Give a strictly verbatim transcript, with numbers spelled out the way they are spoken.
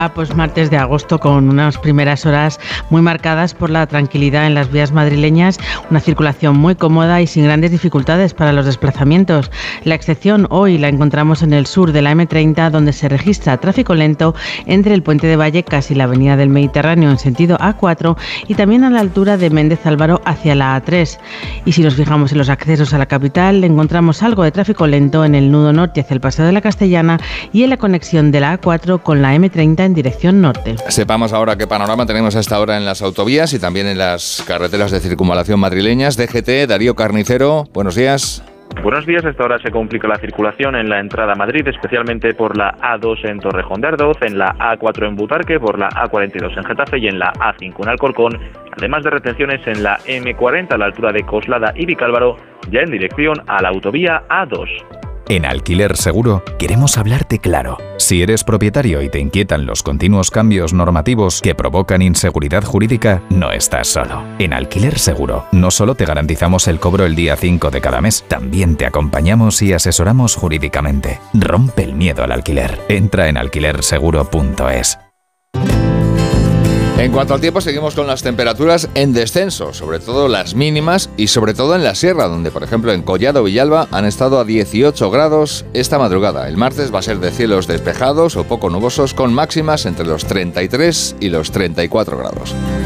Ah, pues martes de agosto con unas primeras horas muy marcadas por la tranquilidad en las vías madrileñas, una circulación muy cómoda y sin grandes dificultades para los desplazamientos. La excepción hoy la encontramos en el sur de la eme treinta, donde se registra tráfico lento entre el Puente de Vallecas y la Avenida del Mediterráneo en sentido A cuatro y también a la altura de Méndez Álvaro hacia la A tres. Y si nos fijamos en los accesos a la capital, encontramos algo de tráfico lento en el nudo norte hacia el Paseo de la Castellana y en la conexión de la A cuatro con la eme treinta en dirección norte. Sepamos ahora qué panorama tenemos a esta hora en las autovías y también en las carreteras de circunvalación madrileñas. D G T, Darío Carnicero, buenos días. Buenos días. Hasta ahora se complica la circulación en la entrada a Madrid, especialmente por la A dos en Torrejón de Ardoz, en la A cuatro en Butarque, por la A cuarenta y dos en Getafe y en la A cinco en Alcorcón, además de retenciones en la eme cuarenta a la altura de Coslada y Vicálvaro, ya en dirección a la autovía A dos. En Alquiler Seguro queremos hablarte claro. Si eres propietario y te inquietan los continuos cambios normativos que provocan inseguridad jurídica, no estás solo. En Alquiler Seguro no solo te garantizamos el cobro el día cinco de cada mes, también te acompañamos y asesoramos jurídicamente. Rompe el miedo al alquiler. Entra en alquiler seguro punto es. En cuanto al tiempo, seguimos con las temperaturas en descenso, sobre todo las mínimas y sobre todo en la sierra, donde por ejemplo en Collado Villalba han estado a dieciocho grados esta madrugada. El martes va a ser de cielos despejados o poco nubosos con máximas entre los treinta y tres y los treinta y cuatro grados.